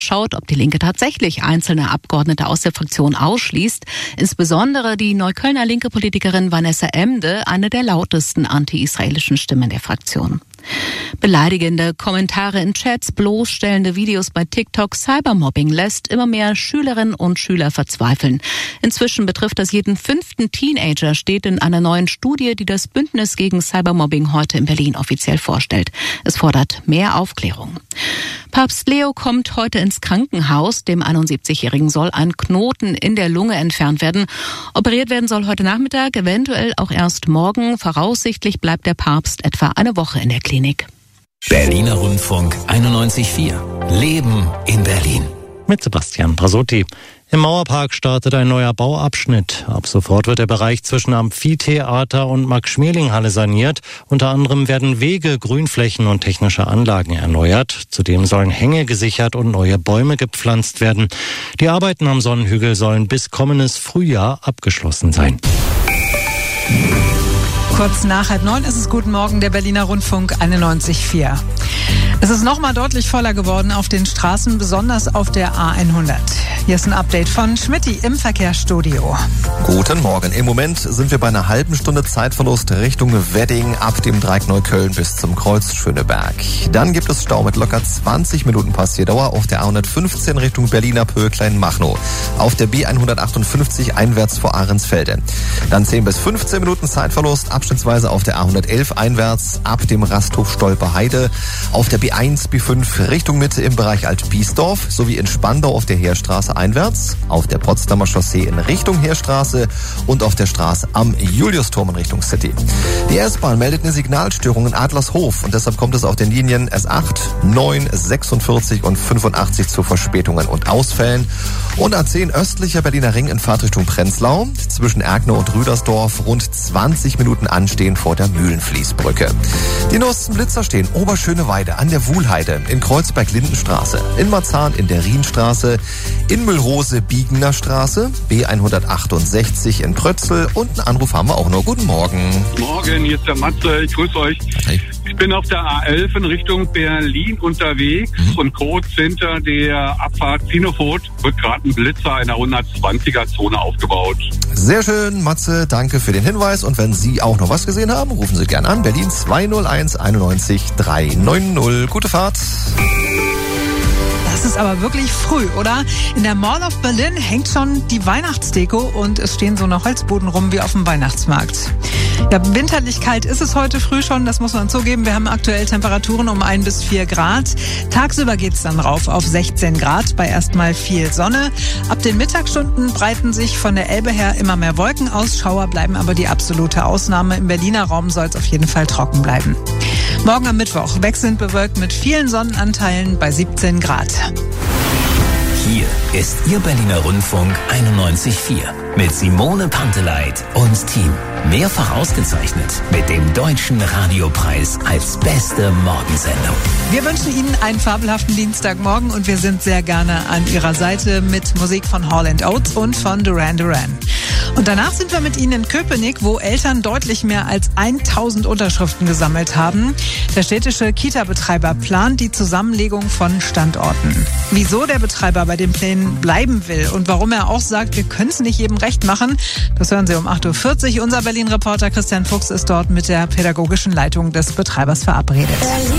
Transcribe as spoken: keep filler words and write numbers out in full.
schaut, ob die Linke tatsächlich einzelne Abgeordnete aus der Fraktion ausschließt. Insbesondere die Neuköllner linke Politikerin Vanessa Emde, eine der lautesten anti-israelischen Stimmen der Fraktion. Beleidigende Kommentare in Chats, bloßstellende Videos bei TikTok, Cybermobbing lässt immer mehr Schülerinnen und Schüler verzweifeln. Inzwischen betrifft das jeden fünften Teenager, steht in einer neuen Studie, die das Bündnis gegen Cybermobbing heute in Berlin offiziell vorstellt. Es fordert mehr Aufklärung. Papst Leo kommt heute ins Krankenhaus. Dem einundsiebzigjährigen soll ein Knoten in der Lunge entfernt werden. Operiert werden soll heute Nachmittag, eventuell auch erst morgen. Voraussichtlich bleibt der Papst etwa eine Woche in der Klinik. Berliner Rundfunk einundneunzig Komma vier. Leben in Berlin. Mit Sebastian Brasotti. Im Mauerpark startet ein neuer Bauabschnitt. Ab sofort wird der Bereich zwischen Amphitheater und Max-Schmeling-Halle saniert. Unter anderem werden Wege, Grünflächen und technische Anlagen erneuert. Zudem sollen Hänge gesichert und neue Bäume gepflanzt werden. Die Arbeiten am Sonnenhügel sollen bis kommendes Frühjahr abgeschlossen sein. Kurz nach halb neun ist es Guten Morgen, der Berliner Rundfunk einundneunzig Komma vier. Es ist nochmal deutlich voller geworden auf den Straßen, besonders auf der A hundert. Hier ist ein Update von Schmitty im Verkehrsstudio. Guten Morgen. Im Moment sind wir bei einer halben Stunde Zeitverlust Richtung Wedding ab dem Dreieck Neukölln bis zum Kreuz Schöneberg. Dann gibt es Stau mit locker zwanzig Minuten Passierdauer auf der A hundertfünfzehn Richtung Berliner Pöhl Kleinmachnow. Auf der B hundertachtundfünfzig einwärts vor Ahrensfelde. Dann zehn bis fünfzehn Minuten Zeitverlust abschnittsweise auf der A hundertelf einwärts ab dem Rasthof Stolperheide. Auf der B eins, B fünf Richtung Mitte im Bereich Alt-Biesdorf sowie in Spandau auf der Heerstraße einwärts, auf der Potsdamer Chaussee in Richtung Heerstraße und auf der Straße am Juliusturm in Richtung City. Die S-Bahn meldet eine Signalstörung in Adlershof und deshalb kommt es auf den Linien S acht, neun, sechsundvierzig und fünfundachtzig zu Verspätungen und Ausfällen. Und A zehn östlicher Berliner Ring in Fahrtrichtung Prenzlau, zwischen Erkner und Rüdersdorf rund zwanzig Minuten anstehen vor der Mühlenfließbrücke. Die neuesten Blitzer stehen Oberschöneweide an der Wuhlheide, in Kreuzberg-Lindenstraße, in Marzahn in der Rienstraße, in Müllrose-Biegener Straße, B hundertachtundsechzig in Prötzl und einen Anruf haben wir auch noch. Guten Morgen. Morgen, hier ist der Matze, ich grüße euch. Hey. Ich bin auf der A elf in Richtung Berlin unterwegs mhm. und kurz hinter der Abfahrt Zinofurt wird gerade ein Blitzer in der hundertzwanziger Zone aufgebaut. Sehr schön, Matze, danke für den Hinweis. Und wenn Sie auch noch was gesehen haben, rufen Sie gerne an. Berlin zwei null eins einundneunzig dreihundertneunzig. Gute Fahrt. Das ist aber wirklich früh, oder? In der Mall of Berlin hängt schon die Weihnachtsdeko und es stehen so noch Holzbuden rum wie auf dem Weihnachtsmarkt. Ja, winterlich kalt ist es heute früh schon, das muss man zugeben. Wir haben aktuell Temperaturen um ein bis vier Grad. Tagsüber geht's dann rauf auf sechzehn Grad bei erstmal viel Sonne. Ab den Mittagsstunden breiten sich von der Elbe her immer mehr Wolken aus. Schauer bleiben aber die absolute Ausnahme. Im Berliner Raum soll es auf jeden Fall trocken bleiben. Morgen am Mittwoch wechselnd bewölkt mit vielen Sonnenanteilen bei siebzehn Grad. Hier ist Ihr Berliner Rundfunk einundneunzig Komma vier mit Simone Panteleit und Team. Mehrfach ausgezeichnet mit dem Deutschen Radiopreis als beste Morgensendung. Wir wünschen Ihnen einen fabelhaften Dienstagmorgen und wir sind sehr gerne an Ihrer Seite mit Musik von Hall and Oates und von Duran Duran. Und danach sind wir mit Ihnen in Köpenick, wo Eltern deutlich mehr als tausend Unterschriften gesammelt haben. Der städtische Kita-Betreiber plant die Zusammenlegung von Standorten. Wieso der Betreiber bei den Plänen bleiben will und warum er auch sagt, wir können es nicht jedem recht machen, das hören Sie um acht Uhr vierzig. Unser Berlin-Reporter Christian Fuchs ist dort mit der pädagogischen Leitung des Betreibers verabredet.